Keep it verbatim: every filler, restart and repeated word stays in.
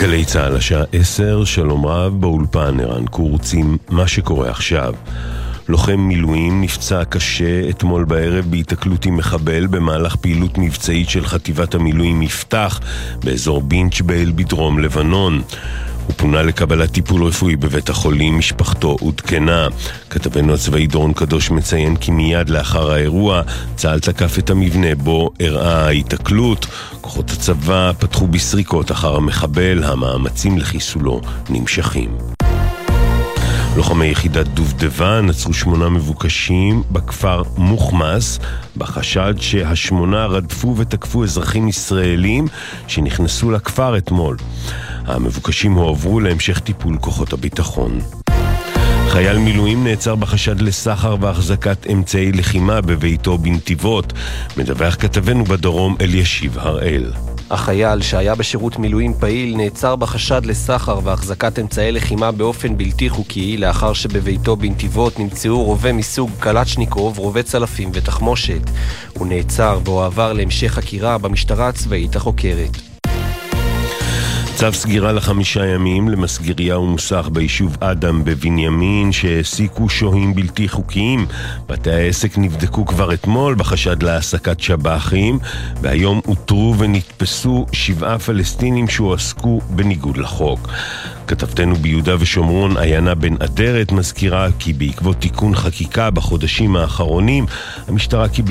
גלי צהל השעה עשר, שלום רב, באולפן ערן קורצים. מה שקורה עכשיו: לוחם מילואים נפצע קשה אתמול בערב בהיתקלות עם מחבל במהלך פעילות מבצעית של חטיבת המילואים מפתח באזור בינצ'בייל בדרום לבנון. הוא פונה לקבלת טיפול רפואי בבית החולים, משפחתו עודכנה. כתבנו הצבאי דורון קדוש מציין כי מיד לאחר האירוע צה"ל תקף את המבנה בו אירעה ההיתקלות. כוחות הצבא פתחו בסריקות אחר המחבל, המאמצים לחיסולו נמשכים. לוחמי יחידת דובדבן עצרו שמונה מבוקשים בכפר מוחמס בחשד שהשמונה רדפו ותקפו אזרחים ישראלים שנכנסו לכפר אתמול. המבוקשים הועברו להמשך טיפול כוחות הביטחון. חייל מילואים נעצר בחשד לסחר והחזקת אמצעי לחימה בביתו בנתיבות. מדווח כתבנו בדרום אלישיב הראל. החייל שהיה בשירות מילואים פעיל נעצר בחשד לסחר והחזקת אמצעי לחימה באופן בלתי חוקי לאחר שבביתו בנתיבות נמצאו רובה מסוג קלצ'ניקוב, רובה צלפים ותחמושת. הוא נעצר והועבר להמשך חקירה במשטרה הצבאית החוקרת. צו סגירה לחמישה ימים למסגריה ומוסך ביישוב אדם בבנימין שהעסיקו שוהים בלתי חוקיים. בתי העסק נבדקו כבר אתמול בחשד להעסקת שב"חים, והיום אותרו ונתפסו שבעה פלסטינים שהועסקו בניגוד לחוק. כתבתנו ביהודה ושומרון עיינה בן אדרת מזכירה כי בעקבות תיקון חקיקה בחודשים האחרונים המשטרה קיבלה